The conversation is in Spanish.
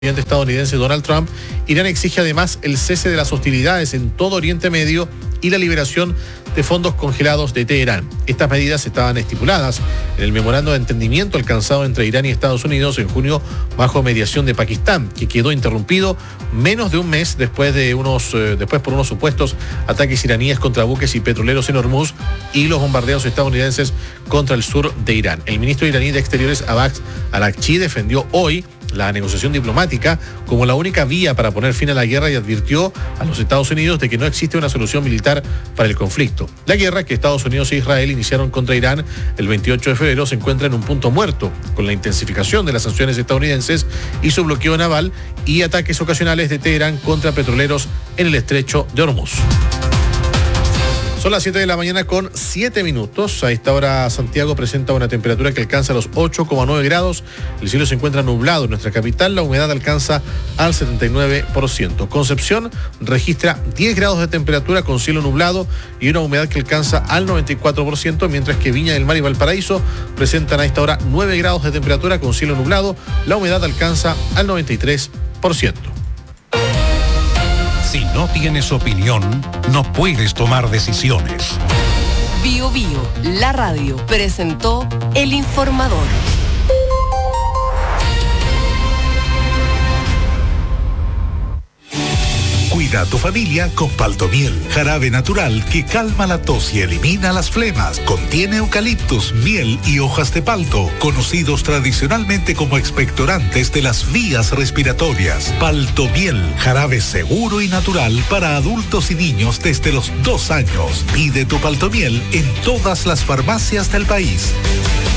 presidente estadounidense Donald Trump, Irán exige además el cese de las hostilidades en todo Oriente Medio y la liberación de fondos congelados de Teherán. Estas medidas estaban estipuladas en el memorando de entendimiento alcanzado entre Irán y Estados Unidos en junio bajo mediación de Pakistán, que quedó interrumpido menos de un mes después por unos supuestos ataques iraníes contra buques y petroleros en Hormuz y los bombardeos estadounidenses contra el sur de Irán. El ministro iraní de Exteriores Abbas Araghchi defendió hoy la negociación diplomática como la única vía para poner fin a la guerra y advirtió a los Estados Unidos de que no existe una solución militar para el conflicto. La guerra que Estados Unidos e Israel iniciaron contra Irán el 28 de febrero se encuentra en un punto muerto, con la intensificación de las sanciones estadounidenses y su bloqueo naval y ataques ocasionales de Teherán contra petroleros en el estrecho de Hormuz. Son las 7 de la mañana con 7 minutos. A esta hora Santiago presenta una temperatura que alcanza los 8,9 grados. El cielo se encuentra nublado en nuestra capital. La humedad alcanza al 79%. Concepción registra 10 grados de temperatura con cielo nublado y una humedad que alcanza al 94%, mientras que Viña del Mar y Valparaíso presentan a esta hora 9 grados de temperatura con cielo nublado. La humedad alcanza al 93%. Si no tienes opinión, no puedes tomar decisiones. Bio Bio, la radio, presentó El Informador. Cuida a tu familia con Paltomiel, jarabe natural que calma la tos y elimina las flemas. Contiene eucaliptus, miel y hojas de palto, conocidos tradicionalmente como expectorantes de las vías respiratorias. Paltomiel, jarabe seguro y natural para adultos y niños desde los 2 años. Pide tu Paltomiel en todas las farmacias del país.